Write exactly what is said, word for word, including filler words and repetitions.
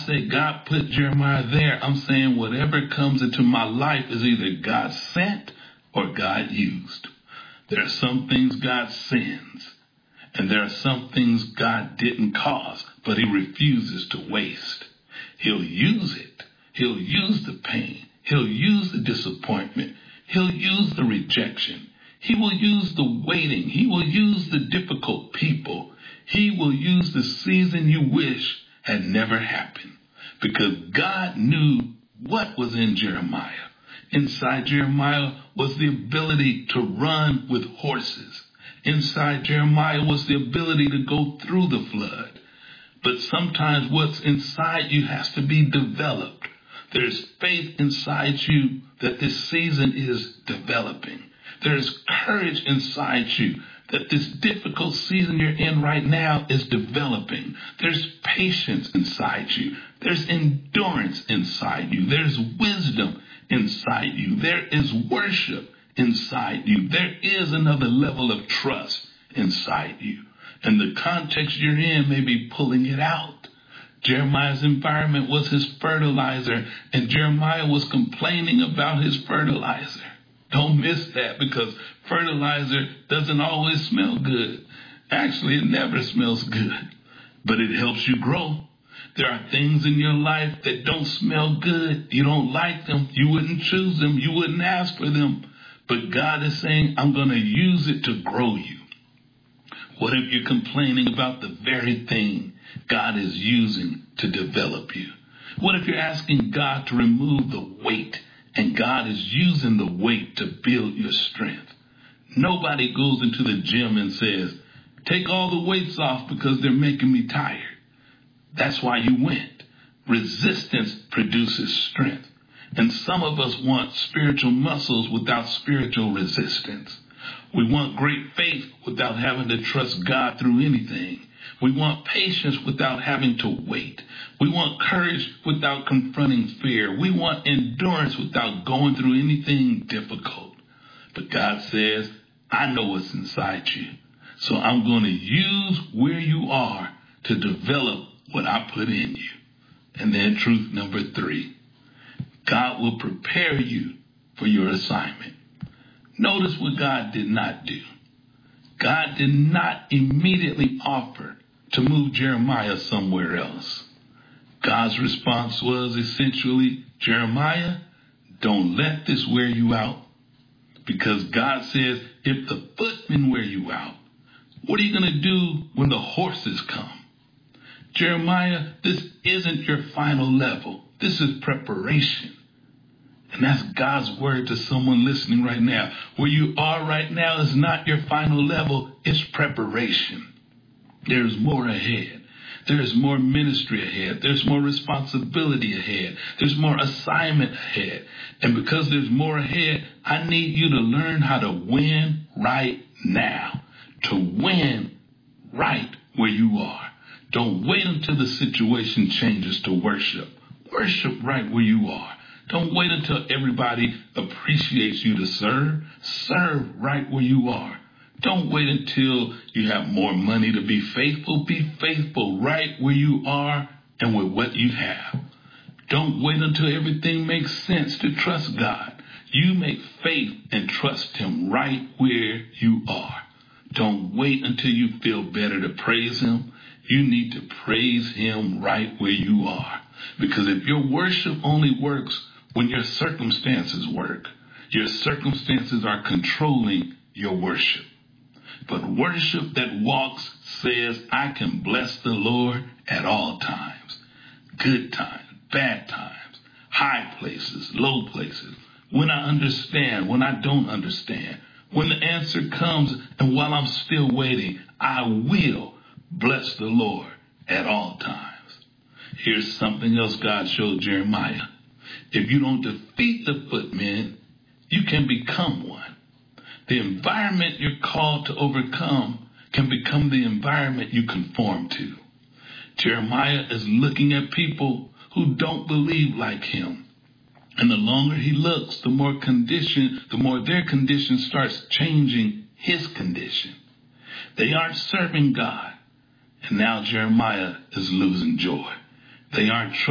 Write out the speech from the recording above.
say God put Jeremiah there, I'm saying whatever comes into my life is either God sent or God used. There are some things God sends, and there are some things God didn't cause, but he refuses to waste. He'll use it. He'll use the pain. He'll use the disappointment. He'll use the rejection. He will use the waiting. He will use the difficult people. He will use the season you wish had never happened, because God knew what was in Jeremiah. Inside Jeremiah was the ability to run with horses. Inside Jeremiah was the ability to go through the flood. But sometimes what's inside you has to be developed. There's faith inside you that this season is developing. There's courage inside you that this difficult season you're in right now is developing. There's patience inside you. There's endurance inside you. There's wisdom inside you. There is worship inside you. There is another level of trust inside you. And the context you're in may be pulling it out. Jeremiah's environment was his fertilizer, and Jeremiah was complaining about his fertilizer. Don't miss that, because fertilizer doesn't always smell good. Actually, it never smells good, but it helps you grow. There are things in your life that don't smell good. You don't like them. You wouldn't choose them. You wouldn't ask for them. But God is saying, I'm going to use it to grow you. What if you're complaining about the very thing God is using to develop you? What if you're asking God to remove the weight, and God is using the weight to build your strength? Nobody goes into the gym and says, take all the weights off because they're making me tired. That's why you went. Resistance produces strength. And some of us want spiritual muscles without spiritual resistance. We want great faith without having to trust God through anything. We want patience without having to wait. We want courage without confronting fear. We want endurance without going through anything difficult. But God says, I know what's inside you. So I'm going to use where you are to develop what I put in you. And then truth number three, God will prepare you for your assignment. Notice what God did not do. God did not immediately offer to move Jeremiah somewhere else. God's response was essentially, Jeremiah, don't let this wear you out. Because God says, if the footmen wear you out, what are you going to do when the horses come? Jeremiah, this isn't your final level. This is preparation. And that's God's word to someone listening right now. Where you are right now is not your final level. It's preparation. There's more ahead. There's more ministry ahead. There's more responsibility ahead. There's more assignment ahead. And because there's more ahead, I need you to learn how to win right now. To win right where you are. Don't wait until the situation changes to worship. Worship right where you are. Don't wait until everybody appreciates you to serve. Serve right where you are. Don't wait until you have more money to be faithful. Be faithful right where you are and with what you have. Don't wait until everything makes sense to trust God. You make faith and trust Him right where you are. Don't wait until you feel better to praise Him. You need to praise Him right where you are. Because if your worship only works when your circumstances work, your circumstances are controlling your worship. But worship that walks says, I can bless the Lord at all times. Good times, bad times, high places, low places. When I understand, when I don't understand. When the answer comes and while I'm still waiting, I will bless the Lord at all times. Here's something else God showed Jeremiah. If you don't defeat the footmen, you can become one. The environment you're called to overcome can become the environment you conform to. Jeremiah is looking at people who don't believe like him. And the longer he looks, the more condition, the more their condition starts changing his condition. They aren't serving God. And now Jeremiah is losing joy. They aren't trusting